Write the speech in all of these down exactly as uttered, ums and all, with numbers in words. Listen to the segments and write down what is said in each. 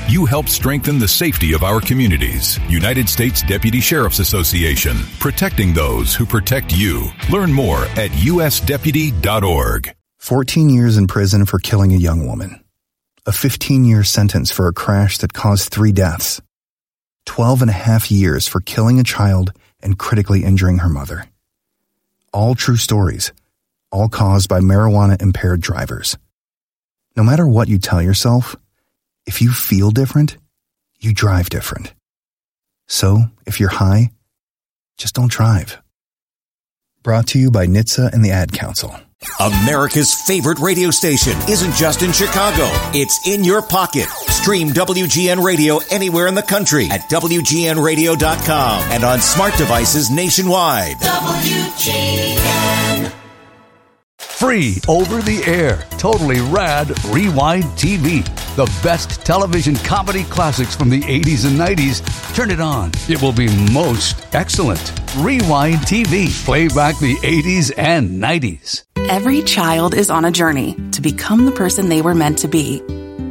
You help strengthen the safety of our communities. United States Deputy Sheriff's Association, protecting those who protect you. Learn more at U S deputy dot org. fourteen years in prison for killing a young woman. A fifteen-year sentence for a crash that caused three deaths. twelve and a half years for killing a child and critically injuring her mother. All true stories, all caused by marijuana-impaired drivers. No matter what you tell yourself, if you feel different, you drive different. So, if you're high, just don't drive. Brought to you by N H T S A and the Ad Council. America's favorite radio station isn't just in Chicago. It's in your pocket. Stream W G N Radio anywhere in the country at W G N radio dot com and on smart devices nationwide. W G N. Free over the air, totally rad Rewind T V. The best television comedy classics from the eighties and nineties. Turn it on. It will be most excellent. Rewind T V. Play back the eighties and nineties. Every child is on a journey to become the person they were meant to be.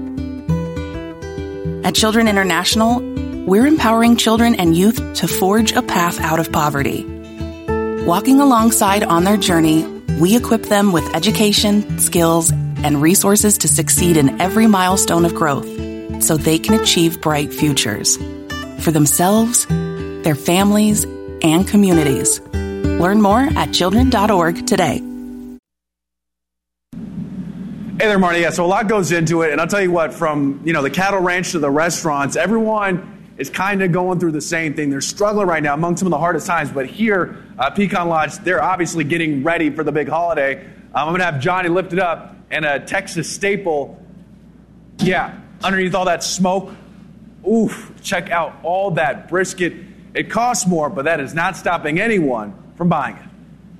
At Children International, we're empowering children and youth to forge a path out of poverty. Walking alongside on their journey, we equip them with education, skills, and resources to succeed in every milestone of growth so they can achieve bright futures for themselves, their families, and communities. Learn more at children dot org today. Hey there, Marty. Yeah, so a lot goes into it, and I'll tell you what, from you know the cattle ranch to the restaurants, everyone is kind of going through the same thing. They're struggling right now among some of the hardest times, but here, uh, Pecan Lodge, they're obviously getting ready for the big holiday. Um, I'm going to have Johnny lift it up, and a Texas staple, yeah, underneath all that smoke, oof, check out all that brisket. It costs more, but that is not stopping anyone from buying it.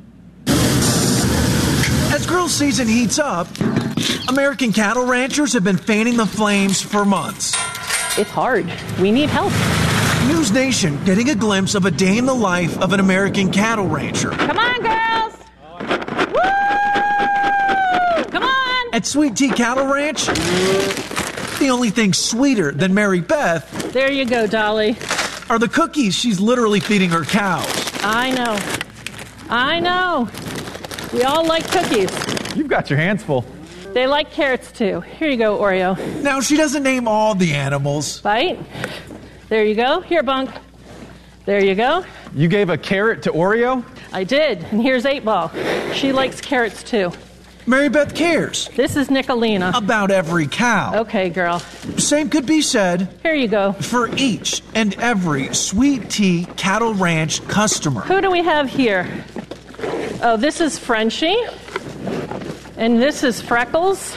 As grill season heats up, American cattle ranchers have been fanning the flames for months. It's hard. We need help. News Nation getting a glimpse of a day in the life of an American cattle rancher. Come on, girls! Woo! Come on! At Sweet Tea Cattle Ranch, the only thing sweeter than Mary Beth... There you go, Dolly. ...are the cookies she's literally feeding her cows. I know. I know. We all like cookies. You've got your hands full. They like carrots, too. Here you go, Oreo. Now, she doesn't name all the animals. Bite. There you go. Here, Bunk. There you go. You gave a carrot to Oreo? I did. And here's eight ball. She likes carrots, too. Mary Beth cares. This is Nicolina. About every cow. Okay, girl. Same could be said. Here you go. For each and every Sweet Tea Cattle Ranch customer. Who do we have here? Oh, this is Frenchie. And this is Freckles.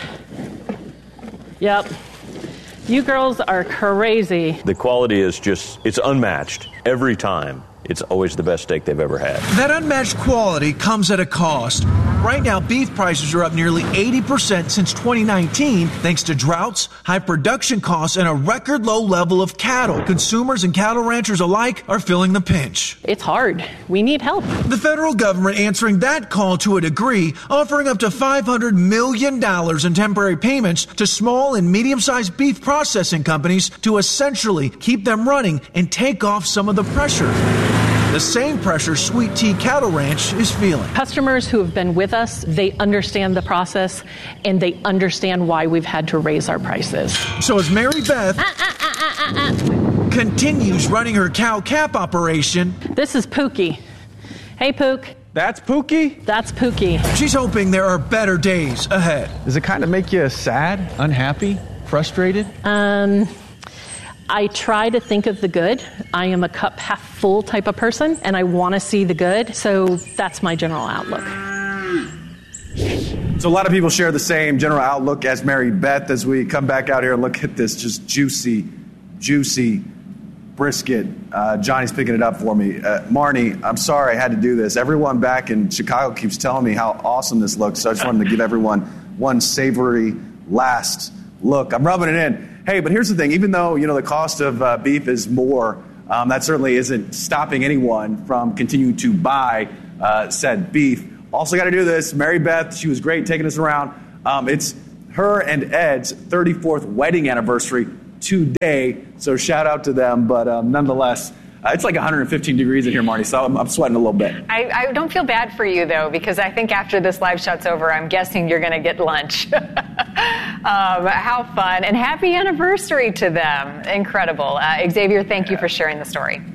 Yep. You girls are crazy. The quality is just, it's unmatched. Every time, it's always the best steak they've ever had. That unmatched quality comes at a cost. Right now, beef prices are up nearly eighty percent since twenty nineteen, thanks to droughts, high production costs, and a record low level of cattle. Consumers and cattle ranchers alike are feeling the pinch. It's hard. We need help. The federal government answering that call to a degree, offering up to five hundred million dollars in temporary payments to small and medium-sized beef processing companies to essentially keep them running and take off some of the pressure. The same pressure Sweet Tea Cattle Ranch is feeling. Customers who have been with us, they understand the process and they understand why we've had to raise our prices. So as Mary Beth uh, uh, uh, uh, uh. continues running her cow cap operation... This is Pookie. Hey, Pook. That's Pookie? That's Pookie. She's hoping there are better days ahead. Does it kind of make you sad, unhappy, frustrated? Um... I try to think of the good. I am a cup half full type of person, and I want to see the good. So that's my general outlook. So a lot of people share the same general outlook as Mary Beth as we come back out here and look at this just juicy, juicy brisket. Uh, Johnny's picking it up for me. Uh, Marnie, I'm sorry I had to do this. Everyone back in Chicago keeps telling me how awesome this looks, so I just wanted to give everyone one savory last look. I'm rubbing it in. Hey, but here's the thing. Even though, you know, the cost of uh, beef is more, um, that certainly isn't stopping anyone from continuing to buy uh, said beef. Also got to do this. Mary Beth, she was great taking us around. Um, it's her and Ed's thirty-fourth wedding anniversary. today. So shout out to them. But um, nonetheless, uh, it's like one hundred fifteen degrees in here, Marnie, so I'm, I'm sweating a little bit. I, I don't feel bad for you, though, because I think after this live shot's over, I'm guessing you're going to get lunch. um, how fun. And happy anniversary to them. Incredible. Uh, Xavier, thank you for sharing the story.